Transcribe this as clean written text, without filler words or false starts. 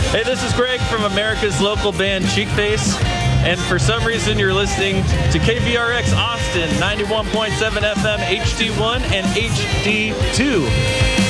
Hey, this is Greg from America's local band Cheekface, and for some reason you're listening to KVRX Austin, 91.7 FM, HD1 and HD2.